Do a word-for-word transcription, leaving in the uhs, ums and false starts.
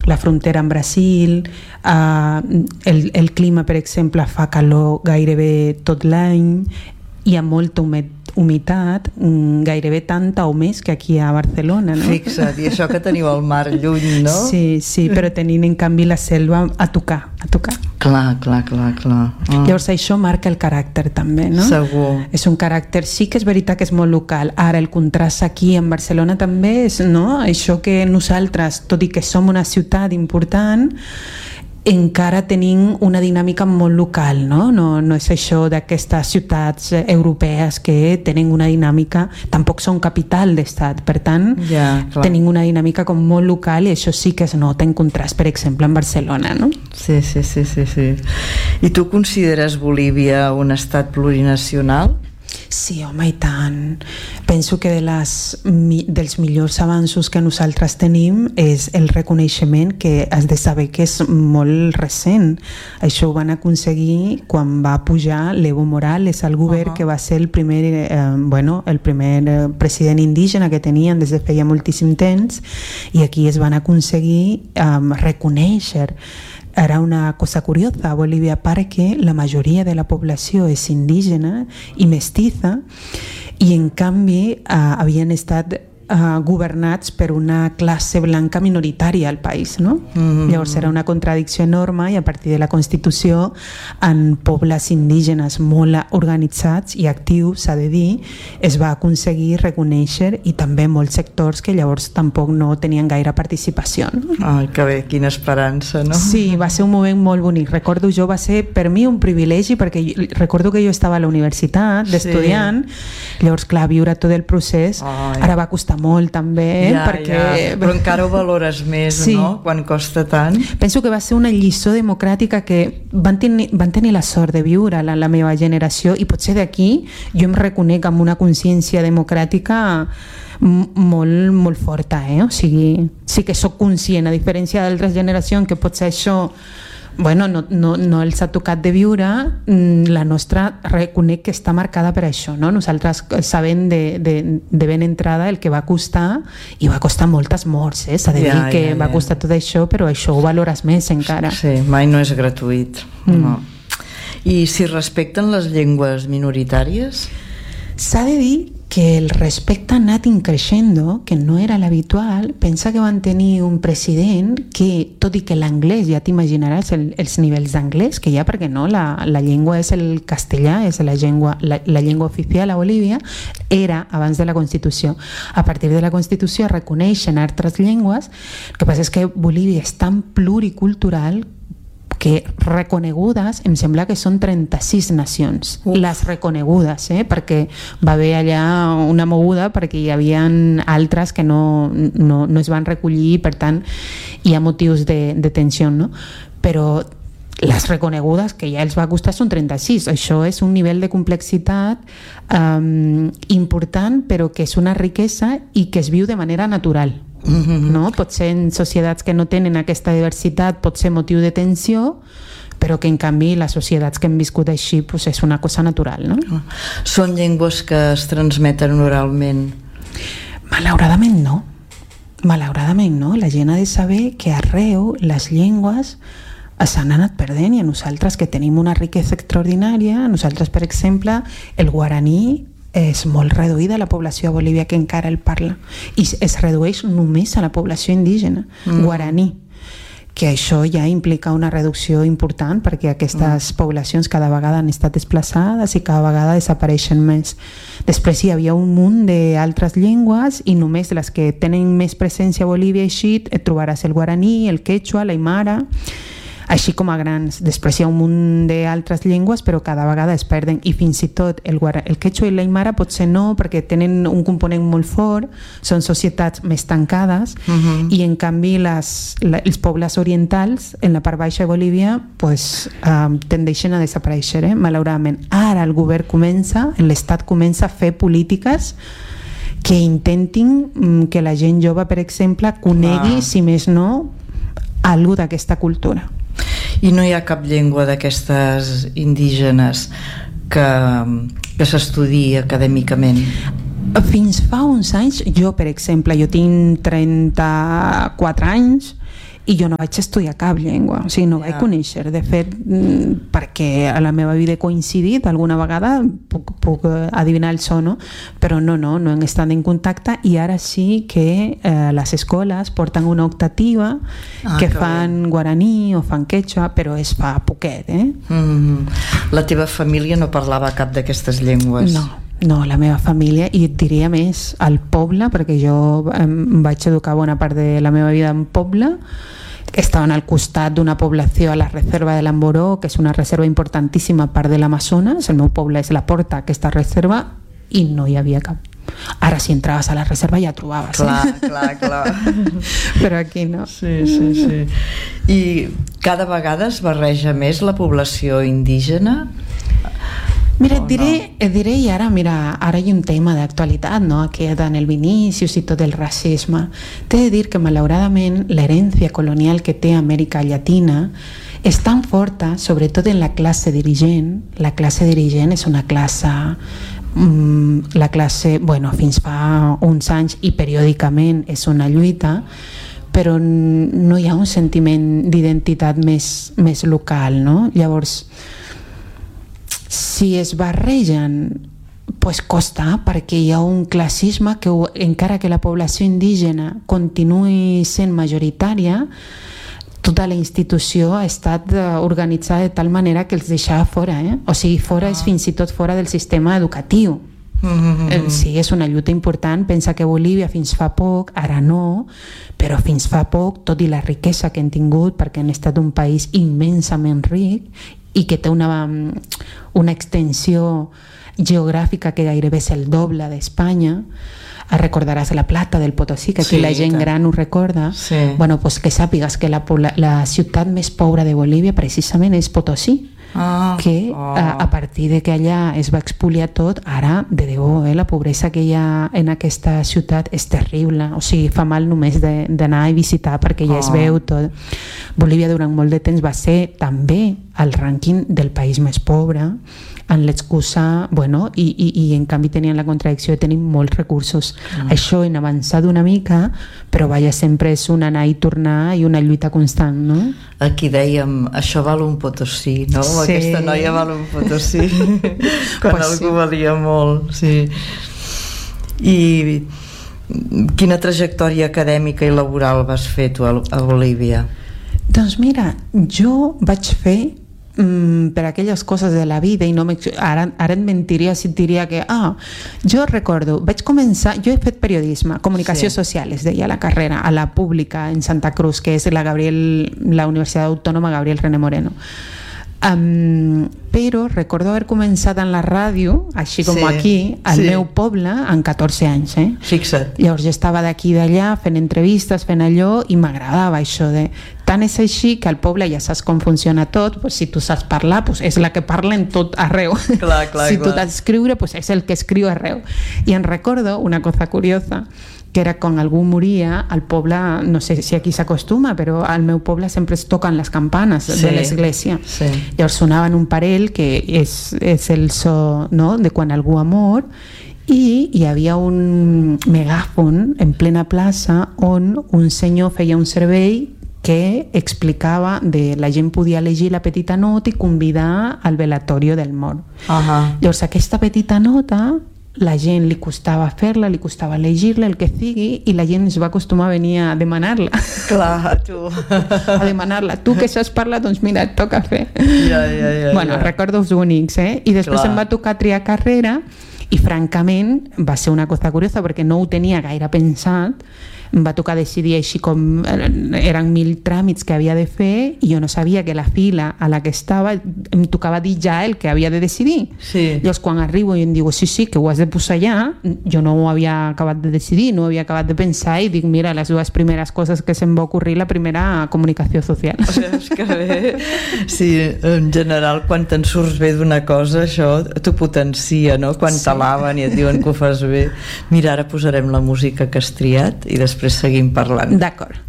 la frontera amb Brasil, eh, el, el clima, per exemple, fa calor gairebé tot l'any, hi ha molta humitat, humitat, gairebé tanta o més que aquí a Barcelona, no? Fixa't, i això que teniu el mar lluny, no? Sí, sí, però tenint en canvi la selva a tocar, a tocar. Clar, clar, clar, clar. Ah. Llavors això marca el caràcter també, no? Segur. És un caràcter, sí que és veritat que és molt local. Ara el contrast aquí en Barcelona també és, no? Això que nosaltres, tot i que som una ciutat important, encara tenim una dinàmica molt local, no? No, no és això d'aquestes ciutats europees que tenen una dinàmica, tampoc són capital d'estat, per tant, ja, tenim una dinàmica com molt local i això sí que es nota en contrast, per exemple, en Barcelona, no? Sí, sí, sí, sí, sí. I tu consideres Bolívia un estat plurinacional? Sí, home, i tant. Penso que de les, dels millors avanços que nosaltres tenim és el reconeixement, que has de saber que és molt recent. Això ho van aconseguir quan va pujar l'Evo Morales al govern, uh-huh. que va ser el primer, eh, bueno, el primer president indígena que tenien des de feia moltíssim temps, i aquí es van aconseguir eh, reconèixer. Era una cosa curiosa a Bolívia perquè la majoria de la població és indígena i mestiza, i en canvi eh, havien estat Uh, governats per una classe blanca minoritària al país, no? Mm-hmm. Llavors era una contradicció enorme, i a partir de la Constitució, en pobles indígenes molt organitzats i actius, s'ha de dir, es va aconseguir reconèixer, i també molts sectors que llavors tampoc no tenien gaire participació, no? Ai, que bé, quina esperança, no? Sí, va ser un moment molt bonic. Recordo jo, va ser per mi un privilegi, perquè jo, recordo que jo estava a la universitat d'estudiant, sí. Llavors, clar, viure tot el procés, Ai. Ara va costar molt també, ja, perquè... ja. Però encara ho valores més, sí. No? Quan costa tant. Penso que va ser una lliçó democràtica que van tenir, van tenir la sort de viure la, la meva generació, i potser d'aquí jo em reconec amb una consciència democràtica molt, molt forta, eh? O sigui, sí que sóc conscient, a diferència d'altres generacions que potser això bueno, no, no, no els ha tocat de viure, la nostra reconec que està marcada per això, no? Nosaltres sabem de, de, de ben entrada el que va costar, i va costar moltes morts, eh? S'ha de dir ja, que ja, ja. Va costar tot això, però això ho valores més encara. Sí, mai no és gratuït. Mm. No. I si respecten les llengües minoritàries? S'ha de dir que el respecte ha anat increixendo, que no era l'habitual. Pensa que van tenir un president que, tot i que l'anglès, ja t'imaginaràs el, els nivells d'anglès que hi ha, perquè no, la, la llengua és el castellà, és la llengua, la, la llengua oficial a Bolívia, era abans de la Constitució. A partir de la Constitució reconeixen altres llengües. El que passa és que Bolívia és tan pluricultural que reconegudes, em sembla que són trenta-sis nacions, Uf. Les reconegudes, eh? Perquè va haver allà una moguda perquè hi havia altres que no, no, no es van recollir, per tant hi ha motius de, de tensió, no? Però les reconegudes, que ja els va costar, són trenta-sis. Això és un nivell de complexitat um, important, però que és una riquesa i que es viu de manera natural. Mm-hmm. No? Potser en societats que no tenen aquesta diversitat pot ser motiu de tensió, però que en canvi les societats que hem viscut així pues, és una cosa natural, no? Són llengües que es transmeten oralment? Malauradament no. Malauradament no. La gent ha de saber que arreu les llengües s'han anat perdent, i a nosaltres que tenim una riquesa extraordinària, a nosaltres, per exemple, el guaraní és molt reduïda la població a Bolívia que encara el parla, i es redueix només a la població indígena mm. guaraní, que això ja implica una reducció important perquè aquestes mm. poblacions cada vegada han estat desplaçades i cada vegada desapareixen més. Després hi havia un munt d'altres llengües, i només les que tenen més presència a Bolívia així et trobaràs el guaraní, el quechua, l'aimara, així com a grans. Després hi ha un munt d'altres llengües, però cada vegada es perden, i fins i tot el, el quechua i l'aimara potser no, perquè tenen un component molt fort, són societats més tancades, uh-huh. i en canvi les, la, els pobles orientals en la part baixa de Bolívia pues, um, tendeixen a desaparèixer, eh? Malauradament. Ara el govern comença, l'Estat comença a fer polítiques que intentin um, que la gent jove, per exemple, conegui, ah. si més no, algo d'aquesta cultura. I no hi ha cap llengua d'aquestes indígenes que, que s'estudi acadèmicament? Fins fa uns anys, jo per exemple, jo tinc trenta-quatre anys, i jo no vaig estudiar cap llengua, o sigui, no yeah. vaig conèixer. De fet, perquè a la meva vida he coincidit alguna vegada, puc, puc adivinar el so, no? Però no, no, no hem estat en contacte, i ara sí que eh, les escoles porten una optativa ah, que, que fan bé. Guaraní o fan quechua, però es fa poquet, eh? Mm-hmm. La teva família no parlava cap d'aquestes llengües? No. No, la meva família, i et diria més, al poble, perquè jo em vaig educar bona part de la meva vida en poble, estaven al costat d'una població a la reserva de l'Amboró, que és una reserva importantíssima part de l'Amazones. El meu poble és la porta a aquesta reserva, i no hi havia cap. Ara si entraves a la reserva ja trobaves. Clar, eh? clar, clar. Però aquí no. Sí, sí, sí. I cada vegada es barreja més la població indígena? Mira, et diré, et diré, i ara, mira, ara hi ha un tema d'actualitat, no? Aquest en el Vinícius i tot el racisme. T'he de dir que, malauradament, l'herència colonial que té Amèrica Llatina és tan forta, sobretot en la classe dirigent. La classe dirigent és una classe... Mm, la classe, bueno, fins fa uns anys, i periòdicament és una lluita, però no hi ha un sentiment d'identitat més, més local, no? Llavors, si es barregen, pues costa, perquè hi ha un classisme que, encara que la població indígena continuï sent majoritària, tota la institució ha estat organitzada de tal manera que els deixava fora, eh? O sigui, fora és fins i tot fora del sistema educatiu. Mm-hmm. Sí, és una lluita important. Pensa que Bolívia fins fa poc, ara no, però fins fa poc, tot i la riquesa que han tingut, perquè han estat un país immensament ric i que té una, una extensió geogràfica que gairebé és el doble d'Espanya. Recordaràs la Plata del Potosí, que aquí sí, la gent tant. Gran ho recorda. Sí. Bueno, pues que sàpigues que la, la ciutat més pobra de Bolívia precisament és Potosí. Ah, que oh. a, a partir de que allà es va expoliar tot, ara, de debò, eh, la pobresa que hi ha en aquesta ciutat és terrible. O sigui, fa mal només d'anar a visitar, perquè ja oh. es veu tot. Bolívia durant molt de temps va ser també al rànquing del país més pobre, en l'excusa, bueno, i, i, i en canvi tenien la contradicció de tenir molts recursos. Mm. Això en avançat una mica, però vaja, sempre és un anar i tornar i una lluita constant, no? Aquí dèiem, això val un Potosí, no? Sí. Aquesta noia val un Potosí. Quan pues algú sí. valia molt, sí. I quina trajectòria acadèmica i laboral vas fer tu a, a Bolívia? Doncs mira, jo vaig fer Mm, per aquelles coses de la vida, i no ara, ara et mentiria si et diria que ah, jo recordo, vaig començar, jo he fet periodisme, comunicació sí. social es deia la carrera, a la pública en Santa Cruz, que és la, Gabriel, la Universitat Autònoma Gabriel René Moreno. Um, però recordo haver començat en la ràdio, així com sí, aquí, al sí. meu poble, en catorze anys, eh? Fixa't. Llavors jo estava d'aquí i d'allà fent entrevistes, fent allò, i m'agradava això de... Tant és així que al poble ja saps com funciona tot, pues, si tu saps parlar, pues, és la que parla en tot arreu. Clar, clar, si clar. tu t'has d'escriure, pues, és el que escriu arreu. I em recordo una cosa curiosa, que era quan algú moria, al poble, no sé si aquí s'acostuma, però al meu poble sempre es toquen les campanes sí, de l'església. Sí. Llavors sonaven un parell, que és, és el so, no?, de quan algú ha mort, i hi havia un megàfon en plena plaça on un senyor feia un servei que explicava de la gent podia llegir la petita nota i convidar al velatorio del mort. Uh-huh. Llavors aquesta petita nota la gent li costava fer-la, li costava llegir-la, el que sigui, i la gent es va acostumar a venir a demanar-la. Clar, tu. A demanar-la. Tu que saps parlar, doncs mira, et toca fer. Ja, ja, ja. Bueno, ja. recordos únics, eh? I després Clar. Em va tocar triar carrera, i francament va ser una cosa curiosa perquè no ho tenia gaire pensat. Em va tocar decidir així com eren mil tràmits que havia de fer i jo no sabia que la fila a la que estava em tocava dir ja el que havia de decidir. Sí. Llavors quan arribo i em diu sí, sí, que ho has de posar ja, jo no ho havia acabat de decidir, no ho havia acabat de pensar i dic, mira, les dues primeres coses que se'm va ocorrir, la primera, comunicació social. O sigui, és que bé. Sí, en general, quan te'n surts bé d'una cosa, això t'ho potencia, no? Quan sí. t'alaben i et diuen que ho fas bé. Mira, ara posarem la música que has triat i després seguim parlant. D'acord.